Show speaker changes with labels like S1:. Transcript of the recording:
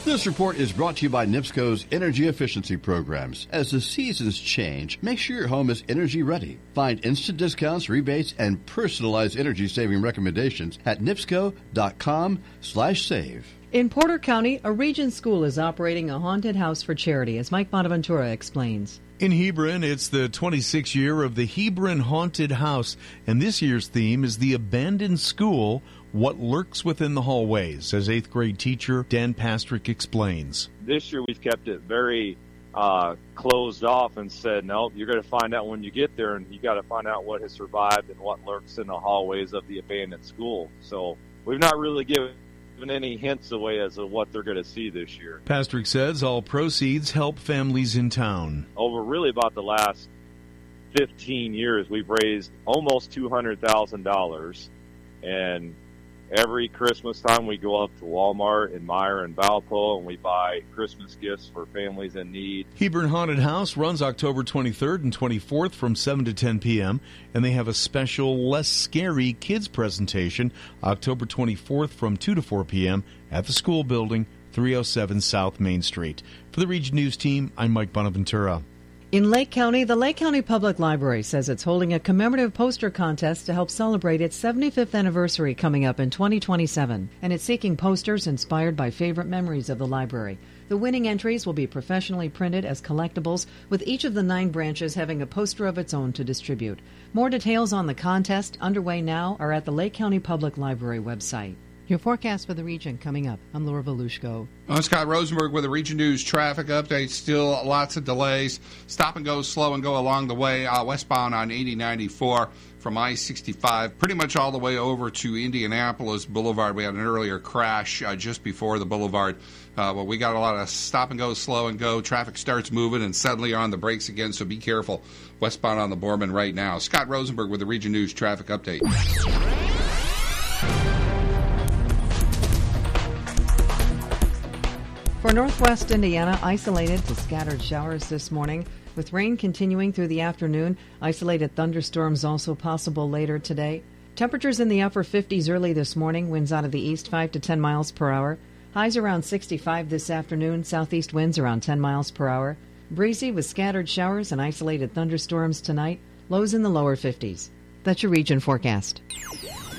S1: This report is brought to you by NIPSCO's energy efficiency programs. As the seasons change, make sure your home is energy ready. Find instant discounts, rebates, and personalized energy saving recommendations at nipsco.com/save.
S2: In Porter County, a Region school is operating a haunted house for charity, as Mike Bonaventura explains.
S3: In Hebron, it's the 26th year of the Hebron Haunted House, and this year's theme is the abandoned school, what lurks within the hallways, as 8th grade teacher Dan Pastrick explains.
S4: This year we've kept it very closed off and said, no, you're going to find out when you get there, and you got to find out what has survived and what lurks in the hallways of the abandoned school. So we've not really given any hints away as to what they're going to see this year.
S3: Pastrick says all proceeds help families in town.
S4: Over really about the last 15 years, we've raised almost $200,000, and every Christmas time we go up to Walmart and Meijer and Valpo and we buy Christmas gifts for families in need.
S3: Hebron Haunted House runs October 23rd and 24th from 7 to 10 p.m. and they have a special Less Scary Kids presentation October 24th from 2 to 4 p.m. at the school building, 307 South Main Street. For the Region News team, I'm Mike Bonaventura.
S2: In Lake County, the Lake County Public Library says it's holding a commemorative poster contest to help celebrate its 75th anniversary coming up in 2027. And it's seeking posters inspired by favorite memories of the library. The winning entries will be professionally printed as collectibles, with each of the 9 branches having a poster of its own to distribute. More details on the contest underway now are at the Lake County Public Library website. Your forecast for the region coming up. I'm Laura Volushko.
S5: I'm Scott Rosenberg with the Region News traffic update. Still lots of delays. Stop and go, slow and go along the way. Westbound on 8094 from I-65, pretty much all the way over to Indianapolis Boulevard. We had an earlier crash just before the boulevard. But we got a lot of stop and go, slow and go. Traffic starts moving and suddenly on the brakes again, so be careful. Westbound on the Borman right now. Scott Rosenberg with the Region News traffic update.
S2: For northwest Indiana, isolated to scattered showers this morning, with rain continuing through the afternoon. Isolated thunderstorms also possible later today. Temperatures in the upper 50s early this morning, winds out of the east 5 to 10 miles per hour. Highs around 65 this afternoon, southeast winds around 10 miles per hour. Breezy with scattered showers and isolated thunderstorms tonight, lows in the lower 50s. That's your region forecast.